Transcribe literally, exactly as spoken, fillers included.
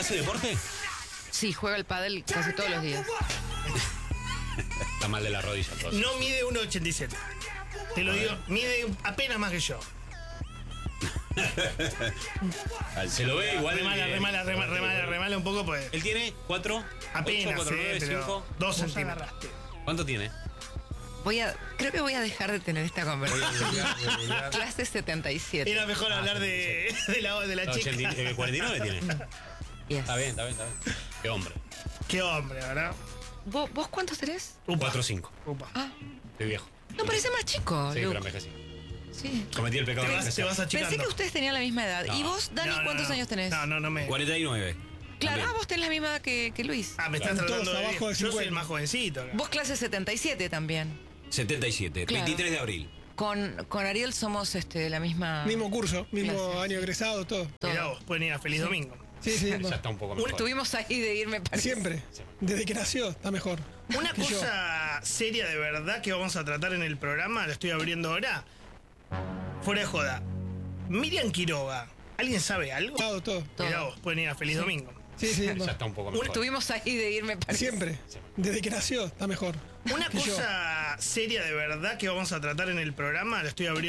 ¿Hace deporte? Sí, juega al pádel casi todos los días. Está mal de la rodilla. Entonces. No mide uno ochenta y siete. Te lo digo, mide apenas más que yo. Se lo ve igual. Remala, que- remala, remala, remala, remala un poco, pues. Él tiene cuatro. Apenas, cuatro, eh, nueve, pero cinco. dos centímetros. ¿Cuánto tiene? Voy a, creo que voy a dejar de tener esta conversación. Clase setenta y siete. Era mejor hablar de, de la, de la No, chica. ochenta, eh, cuarenta y nueve tiene. Yes. Está bien, está bien, está bien. Qué hombre. Qué hombre, ¿verdad? ¿Vos, ¿Vos cuántos tenés? Upa. cuatro cinco. Upa. Ah, Estoy viejo. no parece más chico, Sí, Luke. pero envejecí. Sí. Cometí el pecado Te de vas, te envejecer. vas achicando. Pensé que ustedes tenían la misma edad. No. ¿Y vos, Dani, No, no, cuántos no. años tenés? No, no, no me. cuarenta y nueve. Claro, También. ah, vos tenés la misma edad que, que Luis. Ah, me estás Claro, tratando todos de. abajo de Yo soy el cincuenta. más jovencito. acá. Vos clase setenta y siete también. setenta y siete. Claro. veintitrés de abril. Con, con Ariel somos este, la misma... Mismo curso, mismo Clase, año sí. egresado, todo. todo. Mirá vos, pueden ir a Feliz Domingo. Sí, sí. Ya está un poco mejor. Estuvimos ahí de irme para Siempre. Desde que nació, está mejor. Una que yo. cosa seria de verdad que vamos a tratar en el programa, lo estoy abriendo ahora. Fuera de joda. Miriam Quiroga, ¿alguien sabe algo? Todo, todo. Todo. Mirá vos, pueden ir a Feliz Domingo. Sí, sí. Ya está un poco mejor. Estuvimos ahí de irme para Siempre. Desde que nació, está mejor. Una que yo. cosa seria de verdad que vamos a tratar en el programa, lo estoy abriendo.